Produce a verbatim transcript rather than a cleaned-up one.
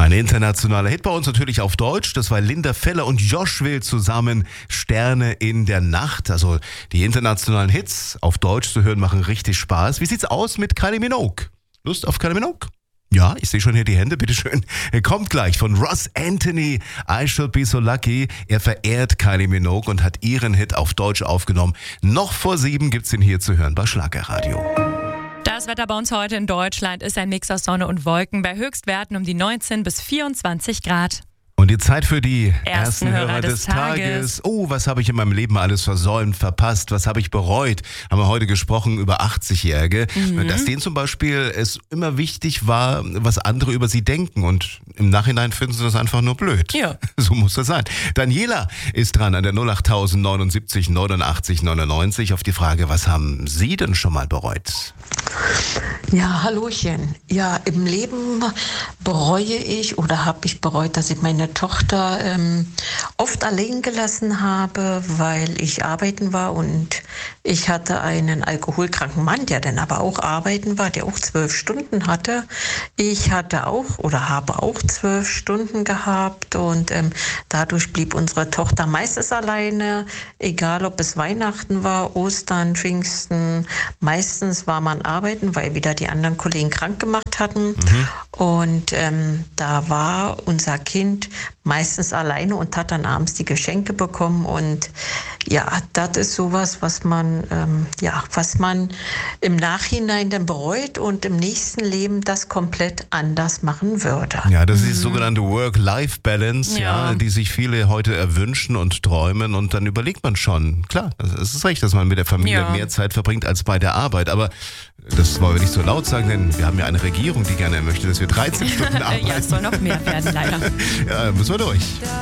Ein internationaler Hit bei uns natürlich auf Deutsch. Das war Linda Feller und Josh Will zusammen. Sterne in der Nacht. Also die internationalen Hits auf Deutsch zu hören machen richtig Spaß. Wie sieht's aus mit Kylie Minogue? Lust auf Kylie Minogue? Ja, ich sehe schon hier die Hände, bitteschön. Er kommt gleich von Ross Anthony, I Shall Be So Lucky. Er verehrt Kylie Minogue und hat ihren Hit auf Deutsch aufgenommen. Noch vor sieben gibt's ihn hier zu hören bei Schlagerradio. Das Wetter bei uns heute in Deutschland ist ein Mix aus Sonne und Wolken bei Höchstwerten um die neunzehn bis vierundzwanzig Grad. Und die Zeit für die ersten, Ersten Hörer, Hörer des, des Tages. Tages. Oh, was habe ich in meinem Leben alles versäumt, verpasst, was habe ich bereut? Haben wir heute gesprochen über achtzigjährige, Mhm. dass denen zum Beispiel es immer wichtig war, was andere über sie denken. Und im Nachhinein finden sie das einfach nur blöd. Ja. So muss das sein. Daniela ist dran an der null acht neunundsiebzig neunundachtzig neunundneunzig auf die Frage, was haben Sie denn schon mal bereut? Ja, Hallöchen. Ja, im Leben bereue ich oder habe ich bereut, dass ich meine Tochter ähm, oft allein gelassen habe, weil ich arbeiten war und ich hatte einen alkoholkranken Mann, der dann aber auch arbeiten war, der auch zwölf Stunden hatte. Ich hatte auch oder habe auch zwölf Stunden gehabt und ähm, dadurch blieb unsere Tochter meistens alleine, egal ob es Weihnachten war, Ostern, Pfingsten. Meistens war man arbeiten, weil wieder die anderen Kollegen krank gemacht hatten. Mhm. Und ähm, da war unser Kind meistens alleine und hat dann abends die Geschenke bekommen. Und ja, das ist sowas, was man, ähm, ja, was man im Nachhinein dann bereut und im nächsten Leben das komplett anders machen würde. Ja, das ist die sogenannte Work-Life-Balance, ja. Ja. die sich viele heute erwünschen und träumen. Und dann überlegt man schon, klar, es ist recht, dass man mit der Familie Ja. mehr Zeit verbringt als bei der Arbeit. Aber das wollen wir nicht so laut sagen, denn wir haben ja eine Regierung, die gerne möchte, dass wir dreizehn Stunden arbeiten. Ja, es soll noch mehr werden, leider. Ja, müssen wir durch.